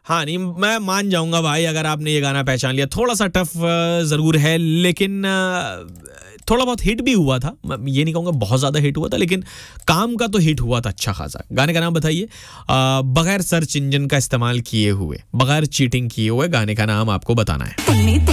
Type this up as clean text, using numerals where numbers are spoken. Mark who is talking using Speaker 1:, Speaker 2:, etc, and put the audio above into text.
Speaker 1: हाँ नहीं, मैं मान जाऊंगा भाई अगर आपने ये गाना पहचान लिया। थोड़ा सा टफ जरूर है, लेकिन थोड़ा बहुत हिट भी हुआ था। मैं ये नहीं कहूँगा बहुत ज़्यादा हिट हुआ था, लेकिन काम का तो हिट हुआ था अच्छा खासा। गाने का नाम बताइए, बगैर सर्च इंजन का इस्तेमाल किए हुए, बगैर चीटिंग किए हुए गाने का नाम आपको बताना है।